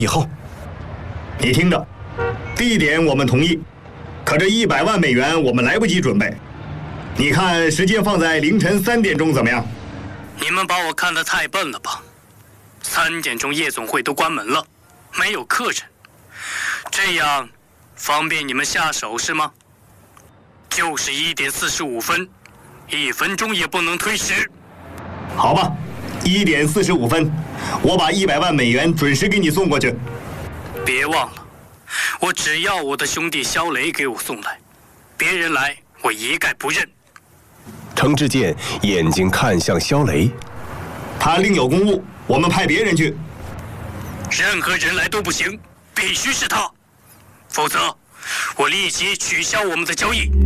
以后。 你听着，地点我们同意，可这100万美元我们来不及准备。你看时间放在凌晨3点钟怎么样？ 你们把我看得太笨了吧？3点钟夜总会都关门了，没有客人，这样方便你们下手是吗？就是1点45分，1分钟也不能推迟。 好吧，1点45分，我把100万美元准时给你送过去。 别忘了，我只要我的兄弟肖雷给我送来，别人来我一概不认。 程志健眼睛看向肖雷， 他另有公务，我们派别人去。 任何人来都不行，必须是他，否则我立即取消我们的交易。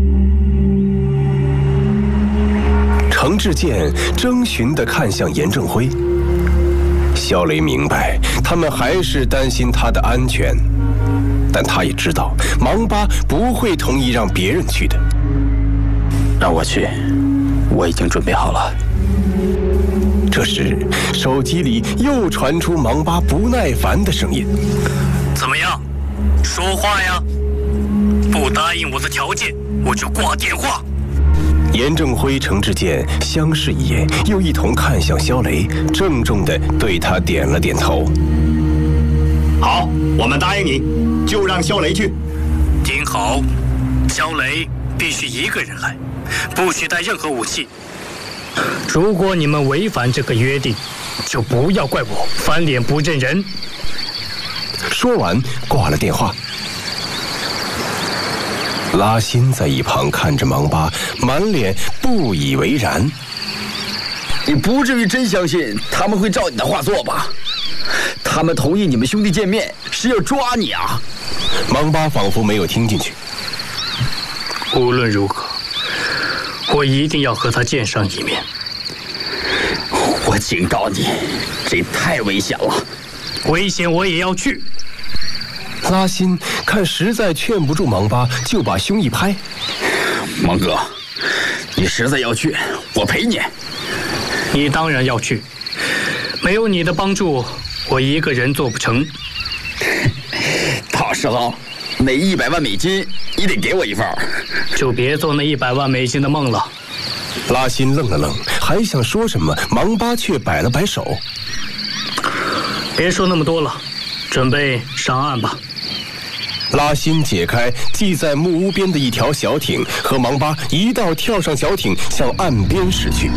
程志健征询地看向严正辉。肖雷明白，他们还是担心他的安全，但他也知道芒巴不会同意让别人去的。 让我去，我已经准备好了。 这时，手机里又传出芒巴不耐烦的声音：“ 怎么样？说话呀！不答应我的条件，我就挂电话。” 严正辉、程志健相视一眼，又一同看向肖雷，郑重地对他点了点头。 好，我们答应你，就让肖雷去。 听好，肖雷必须一个人来，不许带任何武器。如果你们违反这个约定，就不要怪我翻脸不认人。 说完，挂了电话。拉辛在一旁看着芒巴，满脸不以为然。 你不至于真相信他们会照你的话做吧？他们同意你们兄弟见面，是要抓你啊！ 芒巴仿佛没有听进去。 无论如何，我一定要和他见上一面。 我警告你，这太危险了。 危险我也要去。 拉辛看实在劝不住芒巴，就把胸一拍：“ 芒哥，你实在要去，我陪你。 你当然要去，没有你的帮助，我一个人做不成。 到时候那100万美金，你得给我一份。 就别做那100万美金的梦了。” 拉辛愣了愣，还想说什么，芒巴却摆了摆手：“ 别说那么多了，准备上岸吧。” 拉辛解开系在木屋边的一条小艇，和芒巴一道跳上小艇，向岸边驶去。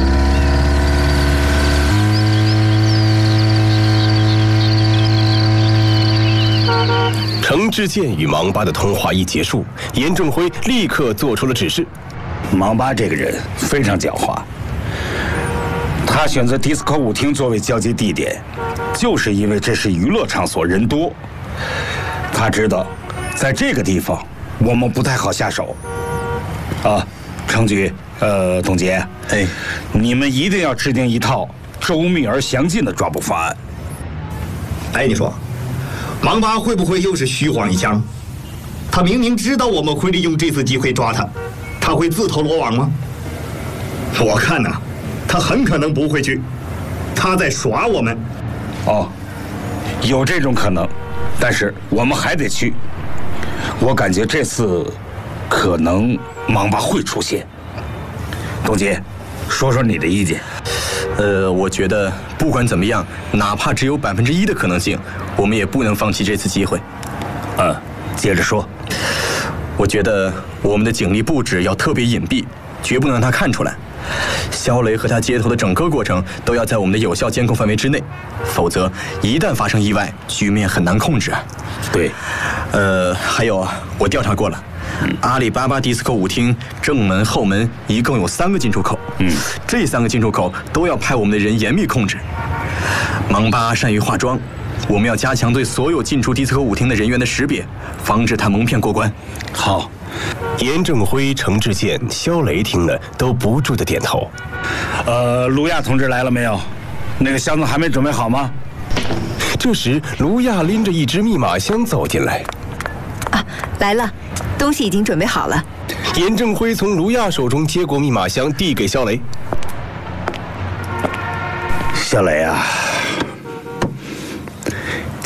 程志健与芒巴的通话一结束，严正辉立刻做出了指示。 芒巴这个人非常狡猾，他选择迪斯科舞厅作为交接地点，就是因为这是娱乐场所，人多。他知道，在这个地方我们不太好下手。啊，程局，董洁，你们一定要制定一套周密而详尽的抓捕方案。 你说，芒巴会不会又是虚晃一枪？他明明知道我们会利用这次机会抓他，他会自投罗网吗？我看呐，他很可能不会去，他在耍我们。 哦，有这种可能。但是我们还得去，我感觉这次可能芒巴会出现。董洁，说说你的意见。 我觉得不管怎么样，哪怕只有1%的可能性，我们也不能放弃这次机会。 接着说。 我觉得我们的警力布置要特别隐蔽，绝不能让他看出来。肖雷和他接头的整个过程都要在我们的有效监控范围之内，否则一旦发生意外，局面很难控制。 对， 还有我调查过了，阿里巴巴迪斯科舞厅正门、后门一共有3个进出口，这3个进出口都要派我们的人严密控制。芒巴善于化妆，我们要加强对所有进出迪斯科舞厅的人员的识别，防止他蒙骗过关。 好。 严正辉、程志健、肖雷听了都不住地点头。 卢亚同志来了没有？那个箱子还没准备好吗？ 这时，卢亚拎着一只密码箱走进来。 来了，东西已经准备好了。 严正辉从卢亚手中接过密码箱，递给肖雷。 肖雷啊，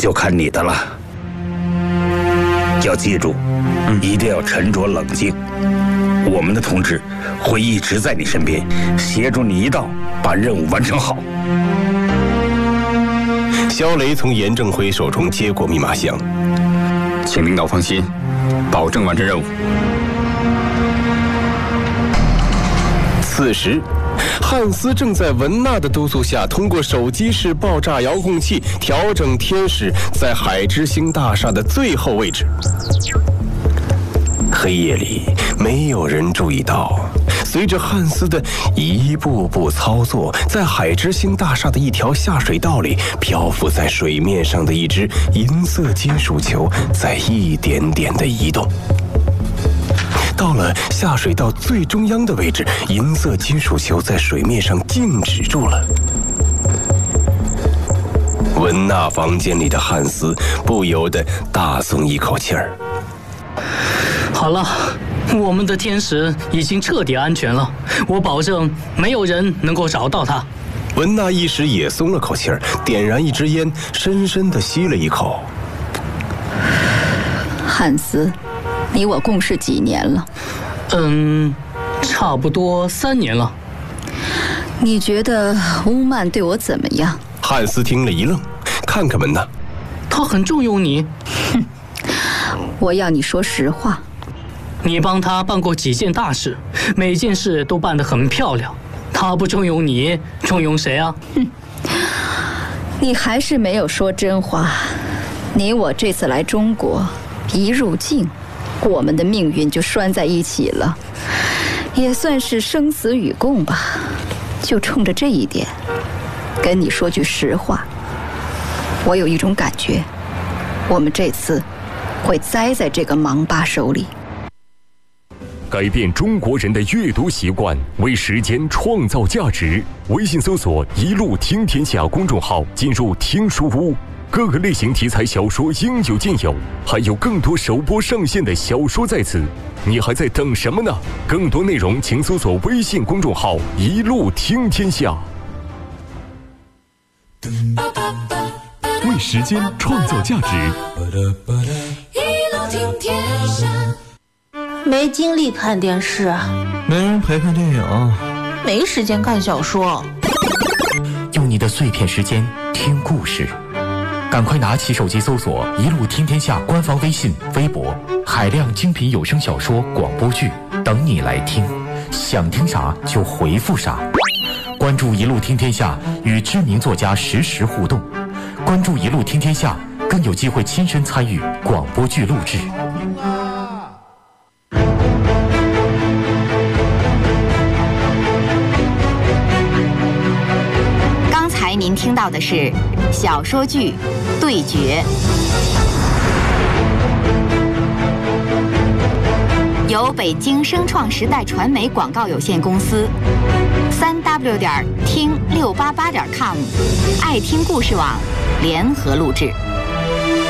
就看你的了。要记住，一定要沉着冷静。我们的同志会一直在你身边，协助你一道把任务完成好。 肖雷从严正辉手中接过密码箱， 请领导放心，保证完成任务。 此时，汉斯正在文娜的督促下，通过手机式爆炸遥控器调整天使在海之星大厦的最后位置。黑夜里，没有人注意到，随着汉斯的一步步操作，在海之星大厦的一条下水道里，漂浮在水面上的一只银色金属球在一点点地移动。到了下水道最中央的位置，银色金属球在水面上静止住了。文娜房间里的汉斯不由得大松一口气儿。 好了，我们的天使已经彻底安全了，我保证没有人能够找到他。 文娜一时也松了口气儿，点燃一支烟，深深地吸了一口。 汉斯，你我共事几年了？ 差不多3年了。 你觉得乌曼对我怎么样？ 汉斯听了一愣，看看文娜， 他很重用你。 哼，我要你说实话。 你帮他办过几件大事，每件事都办得很漂亮。他不重用你，重用谁啊？ 哼，你还是没有说真话。你我这次来中国，一入境，我们的命运就拴在一起了，也算是生死与共吧。就冲着这一点，跟你说句实话，我有一种感觉，我们这次会栽在这个盲巴手里。 改变中国人的阅读习惯，为时间创造价值。微信搜索“一路听天下”公众号，进入听书屋，各个类型题材小说应有尽有，还有更多首播上线的小说在此，你还在等什么呢？更多内容请搜索微信公众号“一路听天下”。为时间创造价值， 一路听天下。没精力看电视， 没人陪看电影， 没时间看小说。 用你的碎片时间听故事，赶快拿起手机搜索“一路听天下”官方微信、微博，海量精品有声小说、广播剧等你来听，想听啥就回复啥。关注“一路听天下”，与知名作家实时互动。关注“一路听天下”，更有机会亲身参与广播剧录制。 您听到的是小说剧《对决》，由北京声创时代传媒广告有限公司、3w.听688.com、爱听故事网联合录制。